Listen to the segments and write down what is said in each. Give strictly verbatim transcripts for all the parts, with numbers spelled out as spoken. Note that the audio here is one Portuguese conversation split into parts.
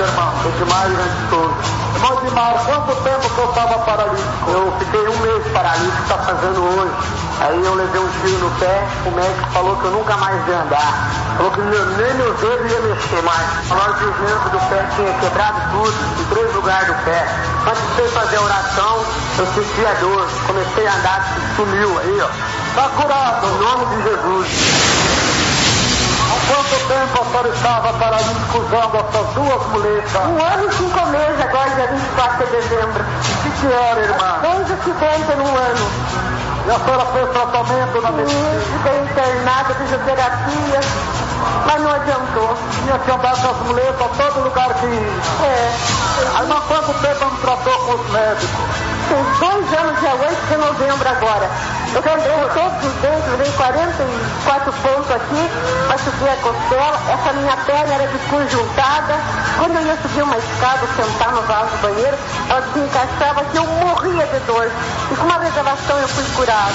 irmão? Edmar de Souza. Irmão Edmar, quanto tempo que eu estava paralítico? Eu fiquei um mês paralítico, está fazendo hoje. Aí eu levei um tiro no pé, o médico falou que eu nunca mais ia andar. Falou que nem meus dedos ia mexer mais. Falou que os nervos do pé tinha quebrado tudo, em três lugares do pé. Antes de fazer a oração, eu senti a dor. Comecei a andar, sumiu aí, ó. Está curado, em nome de Jesus. Há quanto tempo a senhora estava paralítica usando essas duas muletas? Um ano e cinco meses, agora dia vinte e quatro de dezembro. O que que era, irmã? Desde que vem num ano. E a senhora fez tratamento na medicina? Fiquei internada, fisioterapia, mas não adiantou. Tinha que andar com as muletas a todo lugar que ia. É. Aí, mas quanto tempo não tratou com os médicos? Tem dois anos, dia oito de novembro agora. Eu quebrei todos os dentes, eu dei quarenta e quatro pontos aqui, machuquei a costela, essa minha perna era desconjuntada. Quando eu ia subir uma escada, sentar no vaso do banheiro, ela desencaixava que eu morria de dor. E com uma revelação eu fui curada.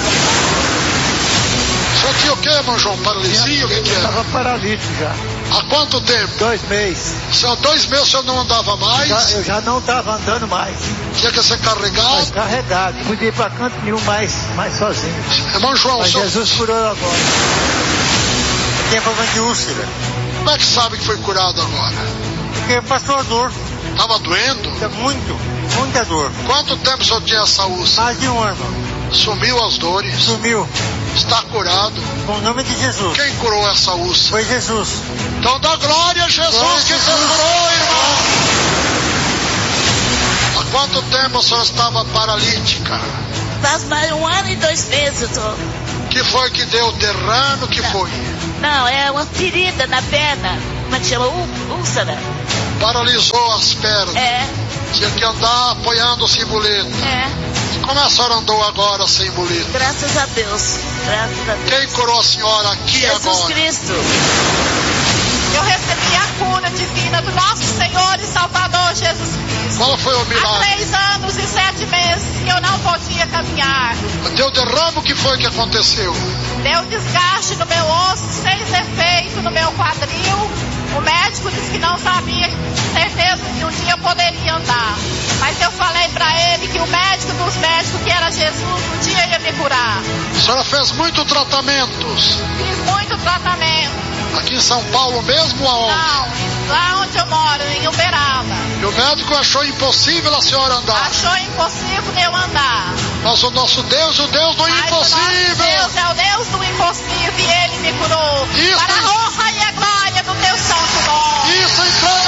Você tinha o que, irmão João? Paralisia? O que que Eu era? estava paralítico já. Há quanto tempo? Dois meses. Se há dois meses o senhor não andava mais, Já, eu já não estava andando mais. tinha que ser Mas carregado. carregado. Não podia ir para canto nenhum mais, mais sozinho. Irmão João, o Mas senhor, Jesus curou agora. Eu tenho problema de úlcera. como é que sabe que foi curado agora? Porque passou a dor. Estava doendo? É muito, muita dor. Quanto tempo o senhor tinha essa úlcera? Mais de um ano. Sumiu as dores? Sumiu. Está curado? Com o nome de Jesus. Quem curou essa úlcera? Foi Jesus. Então dá glória a Jesus Glória a que te Jesus. curou, irmão. Há quanto tempo a senhora estava paralítica? Faz mais um ano e dois meses eu tô. Que foi que deu derrame? O que foi? Não, é uma ferida na perna. Como é que chama? Ú- Úlcera. Paralisou as pernas. É, Tinha que andar apoiando-se em muleta. é. Como a senhora andou agora sem muleta? Graças a Deus. Graças a Deus. Quem curou a senhora aqui Jesus agora? Cristo. Eu recebi a cura divina do nosso Senhor e Salvador Jesus Cristo. Qual foi o Há milagre? três anos e sete meses que eu não podia caminhar. Deu derrame, o que foi que aconteceu? Deu desgaste no meu osso, seis efeitos no meu quadril. O médico disse que não sabia, certeza que um dia eu poderia andar. Mas eu falei pra ele que o médico dos médicos, que era Jesus, um dia ia me curar. A senhora fez muito tratamentos. Fiz muito tratamento. Aqui em São Paulo mesmo ou aonde? Não, lá onde eu moro, em Uberaba. E o médico achou impossível a senhora andar. Achou impossível eu andar. Mas o nosso Deus, o Deus do Mas o nosso impossível. Deus é o Deus do impossível e Ele me curou. Isso. Para a honra e a glória do teu santo nome. Isso entrega